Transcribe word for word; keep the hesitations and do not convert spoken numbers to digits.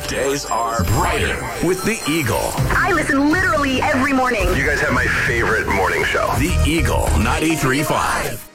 Days are brighter with the Eagle. I listen literally every morning. You guys have my favorite morning show. The Eagle ninety-three point five.